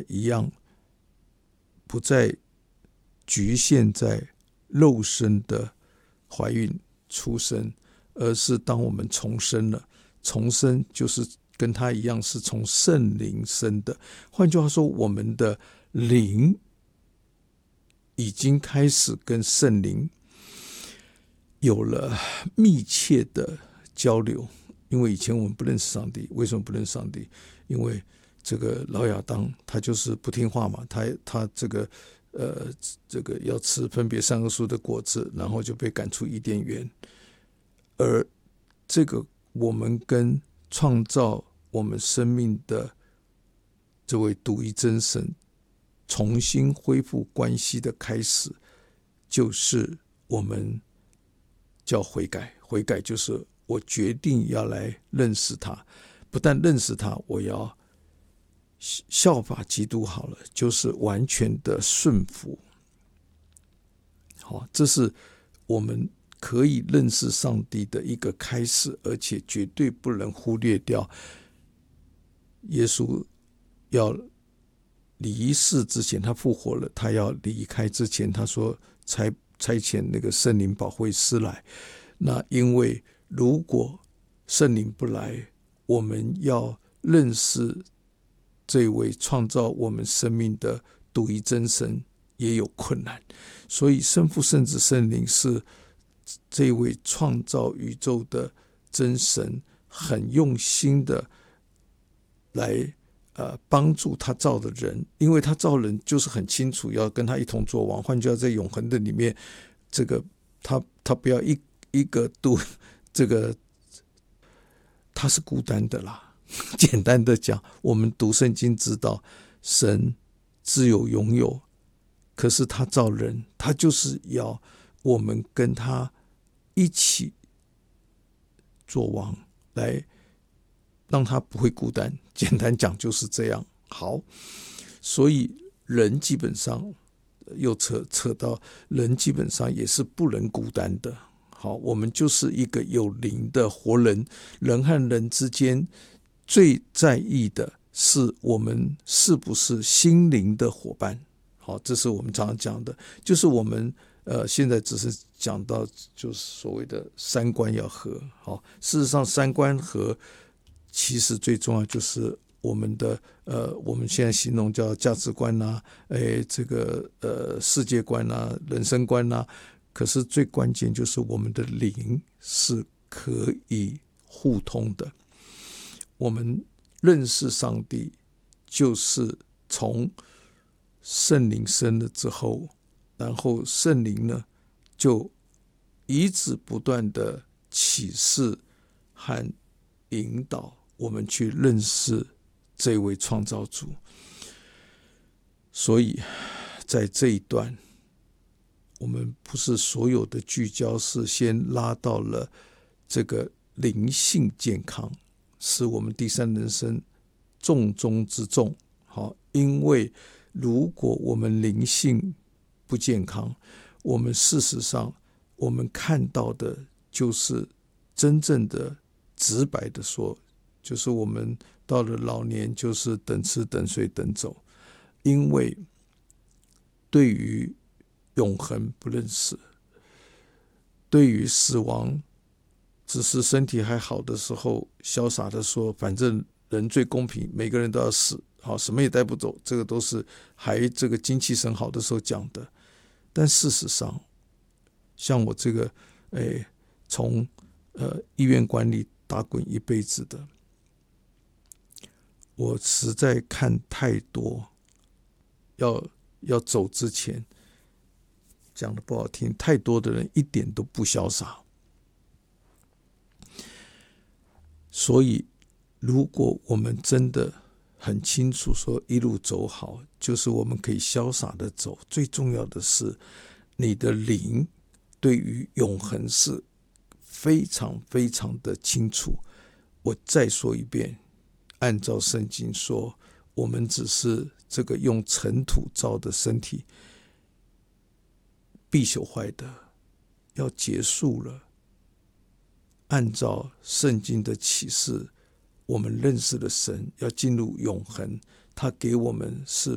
一样，不再局限在肉身的怀孕出生，而是当我们重生了，重生就是跟他一样是从圣灵生的。换句话说，我们的灵已经开始跟圣灵有了密切的交流。因为以前我们不认识上帝，为什么不认识上帝？因为这个老亚当他就是不听话嘛，他这个要吃分别善恶树的果子，然后就被赶出伊甸园。而这个我们跟创造我们生命的这位独一真神重新恢复关系的开始，就是我们叫悔改。悔改就是我决定要来认识他，不但认识他，我要效法基督好了，就是完全的顺服。好，这是我们可以认识上帝的一个开始，而且绝对不能忽略掉耶稣要离世之前，他复活了，他要离开之前，他说差遣那个圣灵保惠师来。那因为如果圣灵不来，我们要认识这位创造我们生命的独一真神也有困难。所以圣父圣子圣灵是这位创造宇宙的真神很用心的来帮助他造的人，因为他造人就是很清楚要跟他一同作王。换句话说，在永恒的里面，这个他不要一个这个他是孤单的啦。简单的讲，我们读圣经知道神自有拥有，可是他造人，他就是要我们跟他一起做王，来让他不会孤单。简单讲就是这样。好，所以人基本上又扯到人基本上也是不能孤单的。好，我们就是一个有灵的活人，人和人之间最在意的是我们是不是心灵的伙伴。好，这是我们常常讲的，就是我们现在只是讲到就是所谓的三观要合。好，事实上三观合其实最重要就是我们的我们现在形容叫价值观啊，这个世界观啊，人生观啊，可是最关键就是我们的灵是可以互通的。我们认识上帝就是从圣灵生了之后，然后圣灵呢就一直不断的启示和引导我们去认识这位创造主。所以在这一段，我们不是所有的聚焦是先拉到了这个灵性健康，是我们第三人生重中之重。好，因为如果我们灵性不健康，我们事实上我们看到的就是真正的直白的说，就是我们到了老年就是等吃等睡等走。因为对于永恒不认识，对于死亡只是身体还好的时候潇洒的说反正人最公平，每个人都要死，好，什么也带不走，这个都是还这个精气神好的时候讲的。但事实上像我这个从医院管理打滚一辈子的，我实在看太多要走之前，讲的不好听，太多的人一点都不潇洒。所以如果我们真的很清楚说一路走好，就是我们可以潇洒的走，最重要的是你的灵对于永恒是非常非常的清楚。我再说一遍，按照圣经说，我们只是这个用尘土造的身体，必朽坏的，要结束了。按照圣经的启示，我们认识了神，要进入永恒，他给我们是